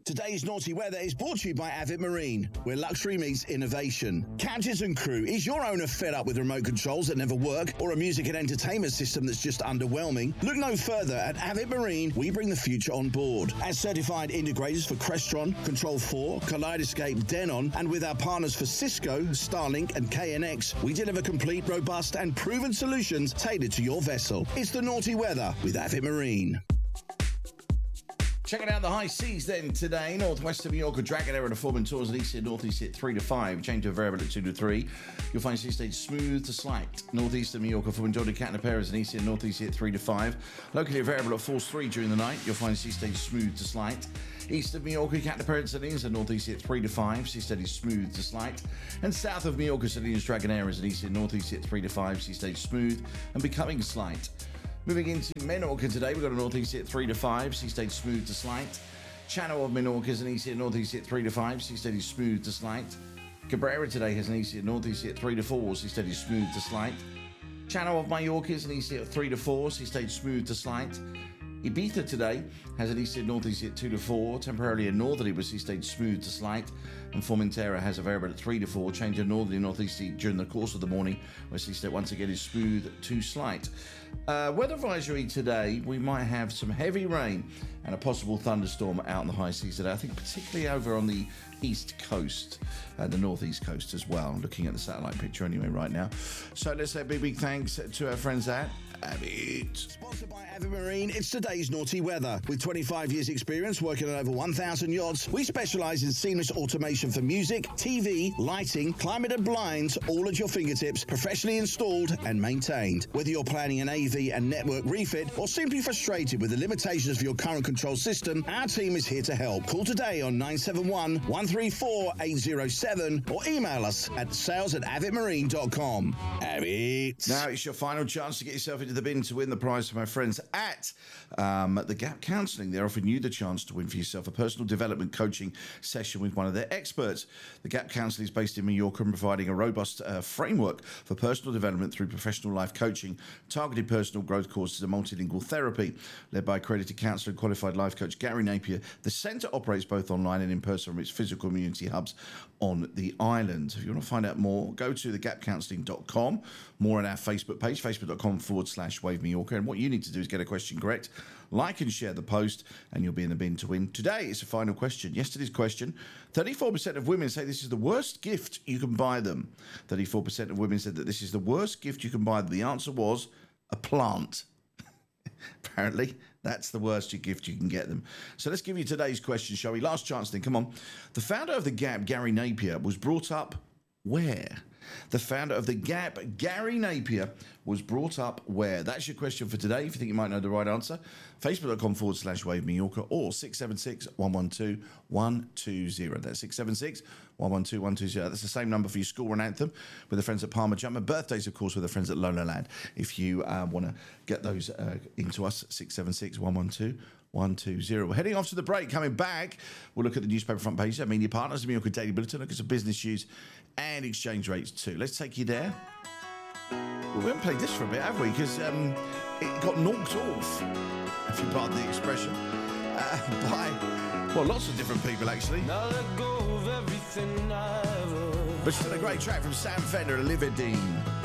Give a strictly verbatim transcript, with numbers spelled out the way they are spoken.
Today's Naughty Weather is brought to you by Avid Marine, where luxury meets innovation. Captains and crew, is your owner fed up with remote controls that never work or a music and entertainment system that's just underwhelming? Look no further. At Avid Marine, we bring the future on board. As certified integrators for Crestron, Control four, Kaleidoscape, Denon, and with our partners for Cisco, Starlink, and K N X, we deliver complete, robust, and proven solutions tailored to your vessel. It's the Naughty Weather with Avid Marine. Checking out the high seas then today. Northwest of Mallorca, Dragonera and Foreman tours at east and northeast at three to five. Change of variable at two to three. You'll find sea stage smooth to slight. Northeast of Mallorca, Foreman Jordan, Canaperas and east and northeast at three to five. Locally a variable at force three during the night. You'll find sea stage smooth to slight. East of Mallorca, Canaperas and east and northeast at three to five. Sea stage smooth to slight. And south of Mallorca, Salinas, Dragoneras and east and northeast at three to five. Sea stage smooth and becoming slight. Moving into Menorca today, we've got a northeast at three to five, sea stage smooth to slight. Channel of Menorca is an east at northeast at three to five, sea stage smooth to slight. Cabrera today has an east at northeast at three to four, sea stage smooth to slight. Channel of Mallorca is an east at three to four, sea stage smooth to slight. Ibiza today has an east at northeast at two to four, temporarily a northerly with sea stage smooth to slight. And Formentera has a variable at three to four, change of northerly northeasterly during the course of the morning, where sea state once again is smooth to slight. Uh, weather advisory today, we might have some heavy rain and a possible thunderstorm out on the high seas today. I think particularly over on the east coast and the northeast coast as well. I'm looking at the satellite picture anyway right now. So let's say a big, big thanks to our friends at Avid. Sponsored by Avid Marine, it's today's Naughty Weather. With twenty-five years experience working on over one thousand yachts, we specialise in seamless automation for music, T V, lighting, climate and blinds, all at your fingertips, professionally installed and maintained. Whether you're planning an A V and network refit or simply frustrated with the limitations of your current control system, our team is here to help. Call today on nine seven one, one three four, eight zero seven or email us at sales at avid marine dot com. Avid. Now it's your final chance to get yourself into the bin to win the prize from our friends at um, The Gap Counselling. They're offering you the chance to win for yourself a personal development coaching session with one of their experts. The Gap Counselling is based in Mallorca and providing a robust uh, framework for personal development through professional life coaching, targeted personal growth courses and multilingual therapy. Led by accredited counsellor and qualified life coach Gary Napier, the centre operates both online and in person from its physical community hubs on the island. If you want to find out more, go to the gap counselling dot com. More on our Facebook page, facebook.com forward slash Wave Mallorca. And what you need to do is get a question correct, like and share the post, and you'll be in the bin to win. Today is the final question. Yesterday's question, thirty-four percent of women say this is the worst gift you can buy them. thirty-four percent of women said that this is the worst gift you can buy them. The answer was a plant. Apparently, that's the worst gift you can get them. So let's give you today's question, shall we? Last chance then, come on. The founder of The Gap, Gary Napier, was brought up where? The founder of The Gap, Gary Napier, was brought up where? That's your question for today. If you think you might know the right answer, facebook.com forward slash Wave Mallorca or six seven six, one one two, one two zero. That's six seven six, one one two, one two zero. That's the same number for your school run anthem with the friends at Palmer Jumper. Birthdays, of course, with the friends at Lola Land. If you uh, want to get those uh, into us, six seven six, one one two, one two zero. We're heading off to the break. Coming back, we'll look at the newspaper front page. I mean, your partners, the Mallorca Daily Bulletin, look at some business news and exchange rates too. Let's take you there. Well, we haven't played this for a bit, have we? Because um, it got knocked off, if you pardon the expression, uh, by, well, lots of different people, actually. Now let go of everything I ever. But it's still a great track from Sam Fender and Olivia Dean.